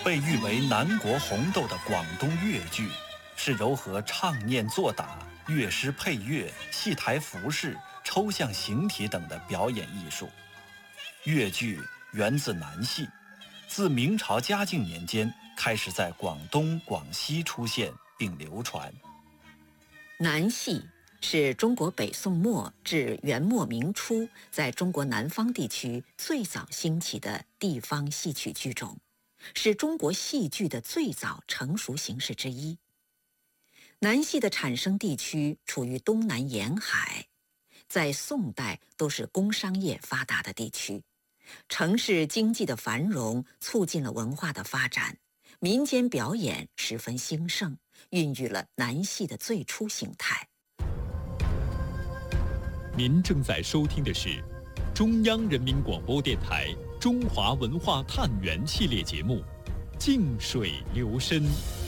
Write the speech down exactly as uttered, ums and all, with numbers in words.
被誉为南国红豆的广东粤剧，是糅合唱念做打、乐师配乐、戏台服饰、抽象形体等的表演艺术。粤剧源自南戏，自明朝嘉靖年间开始在广东、广西出现并流传。 南戏是中国北宋末至元末明初在中国南方地区最早兴起的地方戏曲剧种，是中国戏剧的最早成熟形式之一。南戏的产生地区处于东南沿海，在宋代都是工商业发达的地区，城市经济的繁荣促进了文化的发展，民间表演十分兴盛，孕育了南戏的最初形态。 您正在收听的是中央人民广播电台中华文化探源系列节目《静水流深》。